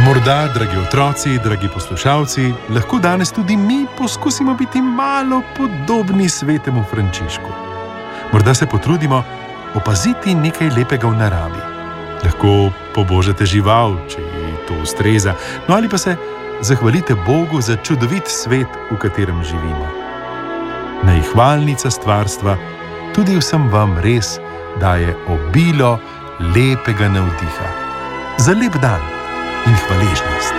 Morda, dragi otroci, dragi poslušalci, lahko danes tudi mi poskusimo biti malo podobni svetemu Frančišku. Morda se potrudimo opaziti nekaj lepega v naravi. Lahko pobožate žival, če ji to ustreza, no ali pa se zahvalite Bogu za čudovit svet, v katerem živimo. Naj hvalnica stvarstva tudi vsem vam res daje obilo lepega navdiha za lep dan in hvaležnost.